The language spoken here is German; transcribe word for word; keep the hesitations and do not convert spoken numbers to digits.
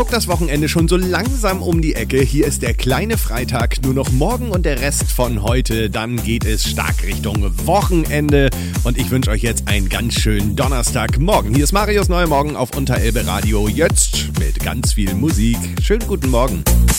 Das Wochenende schon so langsam um die Ecke. Hier ist der kleine Freitag, nur noch morgen und der Rest von heute. Dann geht es stark Richtung Wochenende und ich wünsche euch jetzt einen ganz schönen Donnerstagmorgen. Hier ist Marius Neue Morgen auf Unterelbe Radio, jetzt mit ganz viel Musik. Schönen guten Morgen.